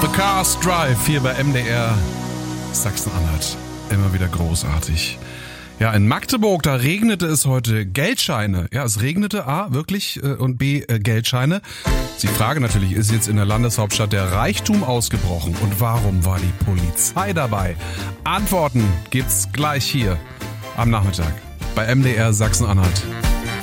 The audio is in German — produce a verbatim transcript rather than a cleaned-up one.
Cars Drive hier bei M D R Sachsen-Anhalt. Immer wieder großartig. Ja, in Magdeburg, da regnete es heute Geldscheine. Ja, es regnete A, wirklich, und B, Geldscheine. Die Frage natürlich, ist jetzt in der Landeshauptstadt der Reichtum ausgebrochen? Und warum war die Polizei dabei? Antworten gibt's gleich hier am Nachmittag bei M D R Sachsen-Anhalt.